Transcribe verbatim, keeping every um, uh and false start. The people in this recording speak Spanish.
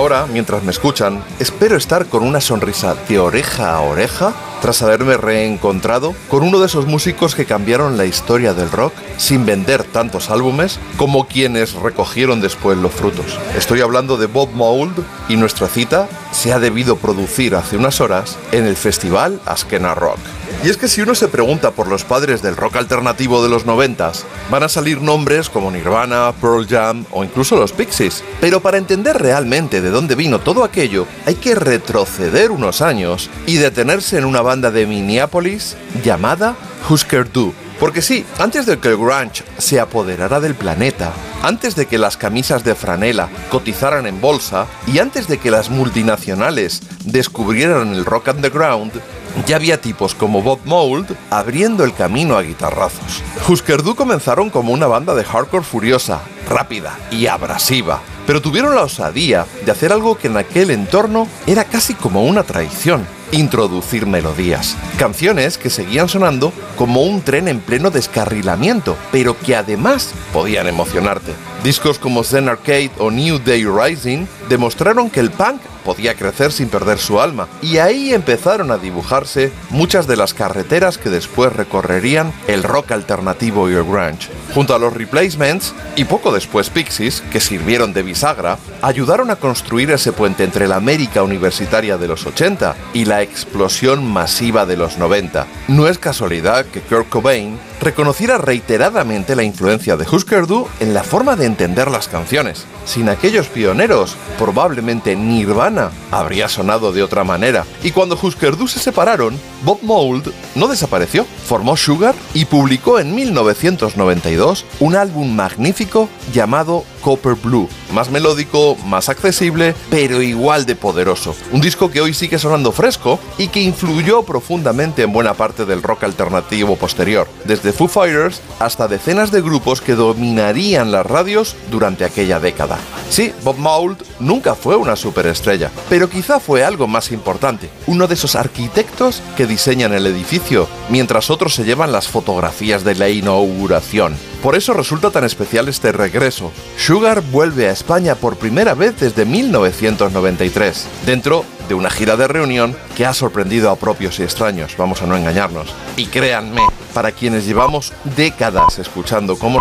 Ahora, mientras me escuchan, espero estar con una sonrisa de oreja a oreja tras haberme reencontrado con uno de esos músicos que cambiaron la historia del rock sin vender tantos álbumes como quienes recogieron después los frutos. Estoy hablando de Bob Mould y nuestra cita se ha debido producir hace unas horas en el festival Askena Rock. Y es que si uno se pregunta por los padres del rock alternativo de los noventas, van a salir nombres como Nirvana, Pearl Jam o incluso los Pixies. Pero para entender realmente de dónde vino todo aquello, hay que retroceder unos años y detenerse en una banda de Minneapolis llamada Husker Du. Porque sí, antes de que el grunge se apoderara del planeta, antes de que las camisas de franela cotizaran en bolsa y antes de que las multinacionales descubrieran el rock underground, ya había tipos como Bob Mould abriendo el camino a guitarrazos. Husker Du comenzaron como una banda de hardcore furiosa, rápida y abrasiva, pero tuvieron la osadía de hacer algo que en aquel entorno era casi como una traición: introducir melodías, canciones que seguían sonando como un tren en pleno descarrilamiento, pero que además podían emocionarte. Discos como Zen Arcade o New Day Rising demostraron que el punk podía crecer sin perder su alma, y ahí empezaron a dibujarse muchas de las carreteras que después recorrerían el rock alternativo y el grunge. Junto a los Replacements y poco después Pixies, que sirvieron de bisagra, ayudaron a construir ese puente entre la América universitaria de los ochenta y la explosión masiva de los noventa. No es casualidad que Kurt Cobain reconociera reiteradamente la influencia de Husker Du en la forma de entender las canciones. Sin aquellos pioneros, probablemente Nirvana habría sonado de otra manera. Y cuando Husker Du se separaron, Bob Mould no desapareció. Formó Sugar y publicó en mil novecientos noventa y dos un álbum magnífico llamado Copper Blue, más melódico, más accesible, pero igual de poderoso. Un disco que hoy sigue sonando fresco y que influyó profundamente en buena parte del rock alternativo posterior, desde Foo Fighters hasta decenas de grupos que dominarían las radios durante aquella década. Sí, Bob Mould nunca fue una superestrella, pero quizá fue algo más importante, uno de esos arquitectos que diseñan el edificio, mientras otros se llevan las fotografías de la inauguración. Por eso resulta tan especial este regreso. Sugar vuelve a España por primera vez desde mil novecientos noventa y tres, dentro de una gira de reunión que ha sorprendido a propios y extraños, vamos a no engañarnos. Y créanme, para quienes llevamos décadas escuchando cómo